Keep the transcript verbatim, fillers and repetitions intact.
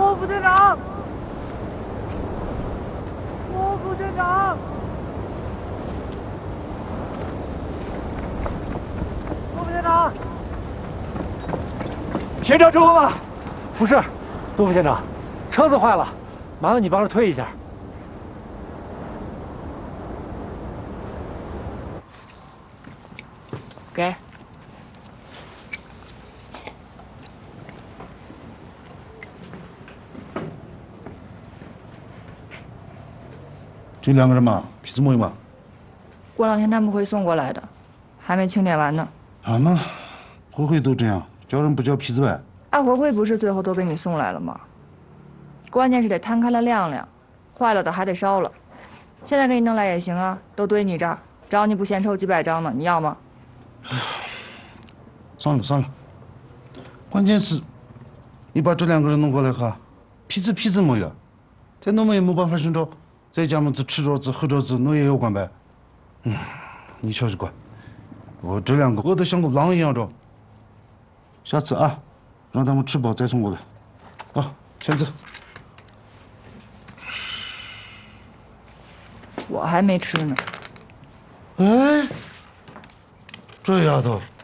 郭副队长，郭副队长，郭副队长，现场出了吗？不是，杜副县长，车子坏了，麻烦你帮着推一下。 给。 这两个人嘛，批次没有嘛？ 过两天他们会送过来的，还没清点完呢。 俺们回回都这样，叫人不交批次呗。 啊，回回不是最后都给你送来了吗？关键是得摊开了晾晾，坏了的还得烧了。现在给你弄来也行啊，都堆你这儿，找你不嫌抽几百张呢，你要吗？ 算了算了，关键是，你把这两个人弄过来哈，批次批次没有，再弄么也没办法寻找，在家么子吃着子喝着子，那也要管呗。嗯，你瞧着管，我这两个饿得像个狼一样着。下次啊，让他们吃饱再送过来。啊，签字。 我还没吃呢。 哎，这丫头。